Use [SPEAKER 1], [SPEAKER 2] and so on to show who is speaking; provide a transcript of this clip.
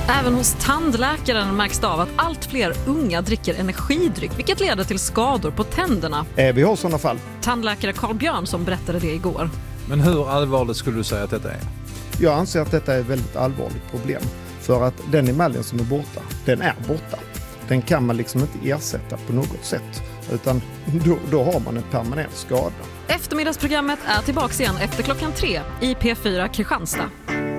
[SPEAKER 1] Även hos tandläkaren märks det av att allt fler unga dricker energidryck, vilket leder till skador på tänderna.
[SPEAKER 2] Vi har sådana fall.
[SPEAKER 1] Tandläkare Carl Björn som berättade det igår.
[SPEAKER 3] Men hur allvarligt skulle du säga att detta är?
[SPEAKER 2] Jag anser att detta är ett väldigt allvarligt problem. För att den emaljen som är borta, den är borta. Den kan man liksom inte ersätta på något sätt. Utan då har man en permanent skada.
[SPEAKER 1] Eftermiddagsprogrammet är tillbaka igen efter 3:00 i P4 Kristianstad.